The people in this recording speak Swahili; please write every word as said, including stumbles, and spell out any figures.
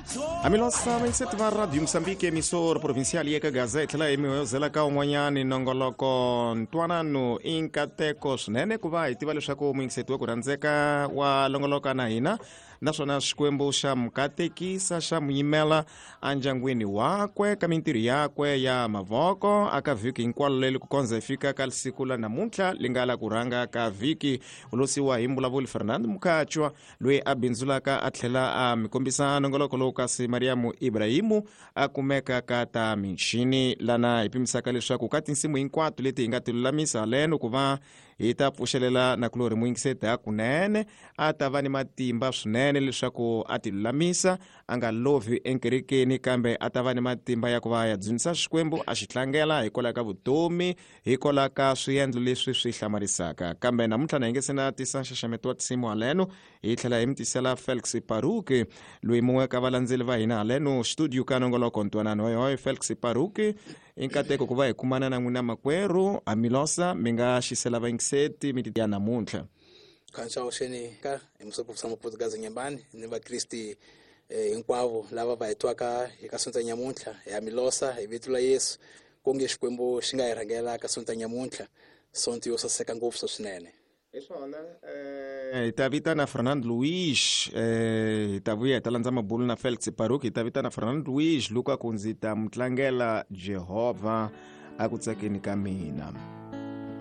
Amilosa mwenzetu wa Radio Msambiki, emisora provinciali yeka gazeti la imiwezela ka umwanyani nongoloko ntwanano inkateko swinene kuva hi tiva leswaku mwenzetu wa ku rhandzeka wa longoloka na hina naswona xikwembu xa mukatekisa xa muyimela andyangwini wakwe ka mintirho yakwe ya mavoko aka vhiki hinkwalo leli ku konza ifika ka siku la namuntlha lingala ku rhanga ka vhiki ulosiwa hi mbulavuli Fernando Mukachwa loyi a bindzulaka a tlhela a mikombisa nongoloko lowu kasi Mariamu Ibrahimu a kumeka ka ta minxini lana hi pimisaka leswaku ka tinsimu hinkwato leti hi nga ti lulamisa leno ku va hi ta pfuxelela na kulori muyingiseti hakunene a ta va ni matimba swinene leswaku a ti lulamisa a nga lovi enkerekeni kambe a ta va ni matimba ya ku va ya dzunisa xikwembu a xi tlangela hikwalaho ka vutomi hikwalaho ka swiendlo leswi swi hlamarisaka kambe namuntlha na hi nge se na tisa nxaxameto wa tinsimu haleno hi tlhela hi mi tisela Felix Paruki loyi mun'we ka valandzeli va hina haleno studio ka nongoloko ntwanano hoyohoyo Felix Paruki inkateko ku va hi kumana na n'wina makwerhu Amilosa mi nga xisela vaingiseti mi ya namuntlha khancha usheni ka emusopo sama Portugal nyambani ni va Kristi hinkwavo lava va hitwaka eka sonta nyamuntlha ya Amilosa hi vito la Yesu konge xikwembu xi nga hi rhangela ka sonta nyamuntlha sonto yo saseka ngopfu swinene. Iswona eh hi ta vitana Fernando Luis eh hi ta vuya hi ta landza mabulu na Felix Paruki hi ta vitana Fernando Luis luka ku ndzi ta mutlangela Jehova a ku tsakeni ka mina.